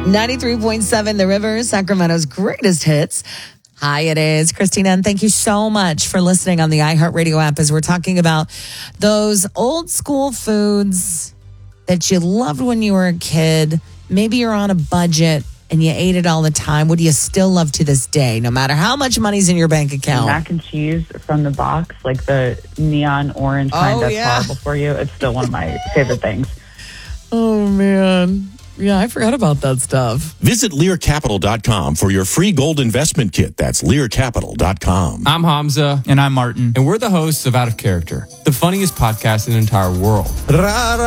93.7 The River, Sacramento's greatest hits. Hi, it is Christina, and thank you so much for listening on the iHeartRadio app as we're talking about those old school foods that you loved when you were a kid. Maybe you're on a budget and you ate it all the time. What do you still love to this day, no matter how much money's in your bank account? Mac and cheese from the box, like the neon orange kind that's horrible for you. It's still one of my favorite things. Oh, man. Yeah, I forgot about that stuff. Visit LearCapital.com for your free gold investment kit. That's LearCapital.com. I'm Hamza. And I'm Martin. And we're the hosts of Out of Character, the funniest podcast in the entire world. The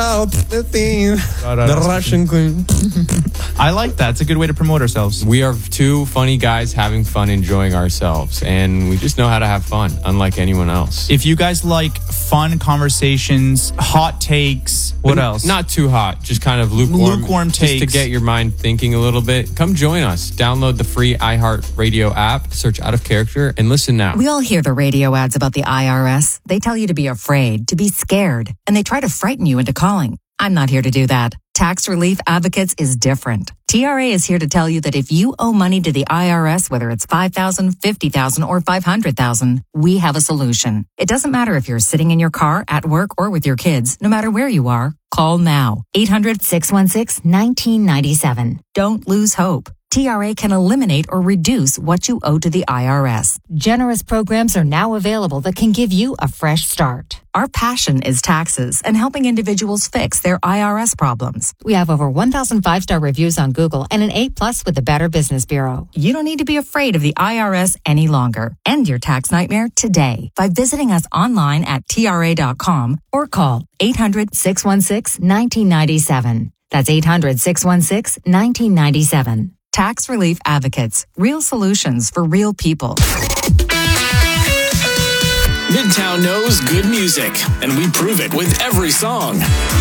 Russian queen. I like that. It's a good way to promote ourselves. We are two funny guys having fun, enjoying ourselves, and we just know how to have fun, unlike anyone else. If you guys like fun conversations, hot takes, what else? Not too hot, just kind of lukewarm takes. Just to get your mind thinking a little bit. Come join us. Download the free iHeartRadio app, search Out of Character, and listen now. We all hear the radio ads about the IRS. They tell you to be afraid, to be scared, and they try to frighten you into calling. I'm not here to do that. Tax Relief Advocates is different. TRA is here to tell you that if you owe money to the IRS, whether it's $5,000, $50,000, or $500,000, we have a solution. It doesn't matter if you're sitting in your car, at work, or with your kids. No matter where you are, call now. 800-616-1997. Don't lose hope. TRA can eliminate or reduce what you owe to the IRS. Generous programs are now available that can give you a fresh start. Our passion is taxes and helping individuals fix their IRS problems. We have over 1,000 5-star reviews on Google and an A+ with the Better Business Bureau. You don't need to be afraid of the IRS any longer. End your tax nightmare today by visiting us online at TRA.com or call 800-616-1997. That's 800-616-1997. Tax Relief Advocates. Real solutions for real people. Midtown knows good music, and we prove it with every song.